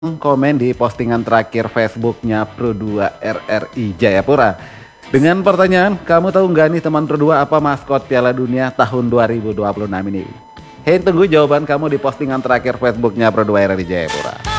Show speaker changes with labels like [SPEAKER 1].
[SPEAKER 1] komen di postingan terakhir Facebooknya Pro2 RRI Jayapura. Dengan pertanyaan, kamu tahu nggak nih teman Pro2 apa maskot Piala Dunia tahun 2026 ini? Hei, tunggu jawaban kamu di postingan terakhir Facebooknya Pro2 RRI Jayapura.